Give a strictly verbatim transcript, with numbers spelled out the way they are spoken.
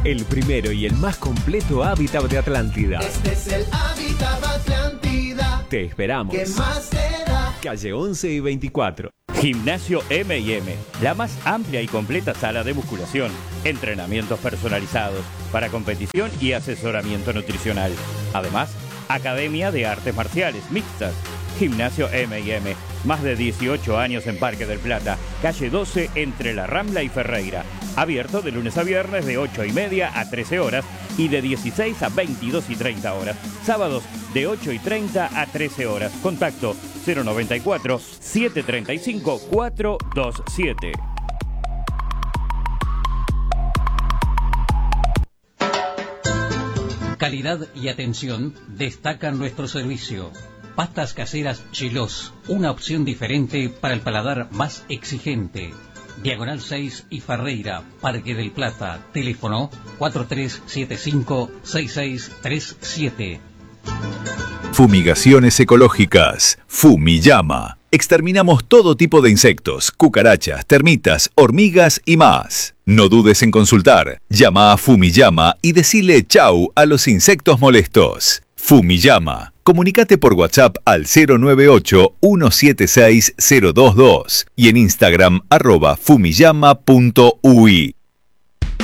el primero y el más completo hábitat de Atlántida. Este es el hábitat Atlántida. Te esperamos. ¿Qué más te da? Calle once y veinticuatro. Gimnasio eme y eme, la más amplia y completa sala de musculación, entrenamientos personalizados para competición y asesoramiento nutricional. Además, Academia de Artes Marciales Mixtas. Gimnasio eme y eme, más de dieciocho años en Parque del Plata, calle doce entre La Rambla y Ferreira. Abierto de lunes a viernes de ocho y media a trece horas y de dieciséis a veintidós y treinta horas. Sábados de ocho y treinta a trece horas. Contacto cero noventa y cuatro, setecientos treinta y cinco, cuatrocientos veintisiete. Calidad y atención destacan nuestro servicio. Pastas caseras Chilos, una opción diferente para el paladar más exigente. Diagonal seis y Ferreira, Parque del Plata. Teléfono cuatro tres siete cinco, seis seis tres siete. Fumigaciones ecológicas. Fumiyama. Exterminamos todo tipo de insectos, cucarachas, termitas, hormigas y más. No dudes en consultar. Llama a Fumiyama y decile chau a los insectos molestos. Fumiyama. Comunicate por WhatsApp al cero nueve ocho, uno siete seis, cero dos dos y en Instagram arroba fumiyama punto ui.